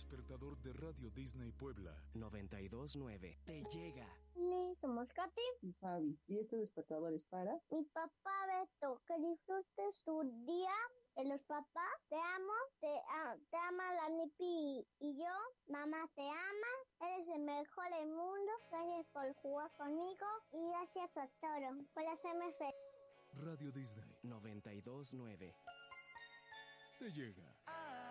despertador de Radio Disney Puebla 92.9 te llega. Somos Katy y Fabi, y este despertador es para mi papá Beto. Que disfrutes tu día. Los papás, te amo, te ama la Nipi y yo. Mamá, te ama, eres el mejor del mundo. Gracias por jugar conmigo y gracias a Toro por hacerme feliz. Radio Disney 92.9 te llega.